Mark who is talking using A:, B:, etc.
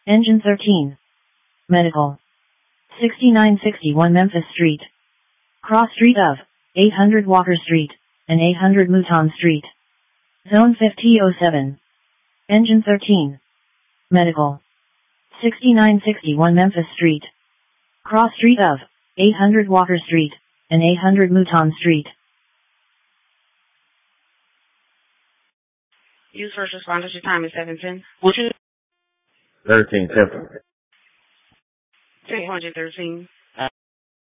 A: Engine 13. Medical. 6961 Memphis Street. Cross street of 800 Walker Street and 800 Mouton Street. Zone 5007. Engine 13. Medical. 6961 Memphis Street. Cross street of 800 Walker Street and 800 Mouton Street.
B: Use first responders. Your time is 7:10.
C: 13, 10.
B: 213.